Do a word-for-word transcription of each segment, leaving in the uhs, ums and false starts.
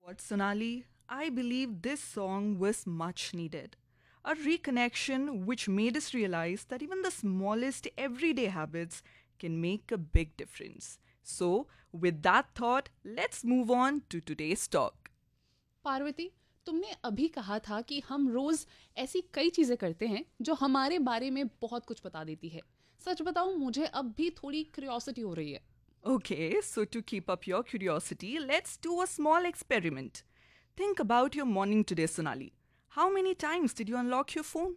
What, Sonali? I believe this song was much needed. A reconnection which made us realize that even the smallest everyday habits can make a big difference. So, with that thought, let's move on to today's talk. Parvati, तुमने अभी कहा था कि हम रोज ऐसी कई चीजें करते हैं जो हमारे बारे में बहुत कुछ बता देती है। सच बताऊं, मुझे अब भी थोड़ी क्यूरियोसिटी हो रही है। Okay, so to keep up your curiosity, let's do a small experiment. Think about your morning today, Sonali. How many times did you unlock your phone?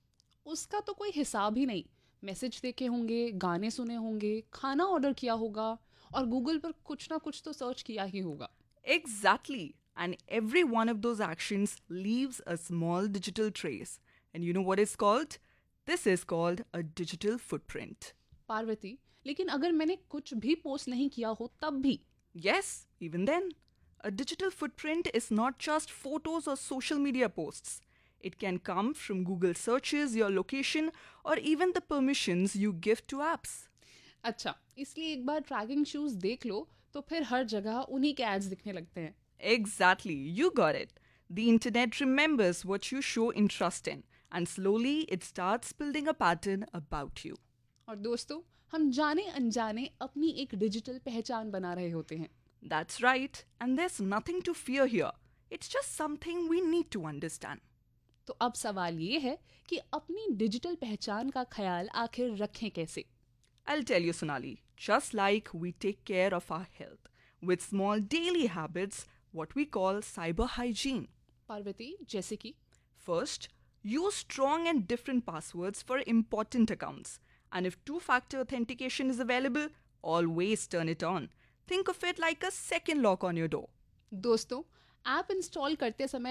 उसका तो कोई हिसाब ही नहीं। मैसेज देखे होंगे, गाने सुने होंगे, खाना ऑर्डर किया होगा और गूगल पर कुछ ना कुछ तो सर्च किया ही होगा। Exactly. And every one of those actions leaves a small digital trace. And you know what it's called? This is called a digital footprint. Parvati, लेकिन अगर मैंने कुछ भी पोस्ट नहीं किया हो तब भी? Yes, even then, a digital footprint is not just photos or social media posts. It can come from Google searches, your location, or even the permissions you give to apps. अच्छा, इसलिए एक बार trekking shoes देख लो तो फिर हर जगह उन्हीं के ads दिखने लगते हैं। Exactly, you got it. The internet remembers what you show interest in, and slowly it starts building a pattern about you. और दोस्तों, हम जाने अनजाने अपनी एक डिजिटल पहचान बना रहे होते हैं। That's right, and there's nothing to fear here. It's just something we need to understand. तो अब सवाल ये है कि अपनी डिजिटल पहचान का ख्याल आखिर रखें कैसे? I'll tell you, Sonali, just like we take care of our health with small daily habits, what we call cyber hygiene. Parvati, जैसे कि? First, use strong and different passwords for important accounts. And if two factor authentication is available, always turn it on. Think of it like a second lock on your door. दोस्तों, app install करते समय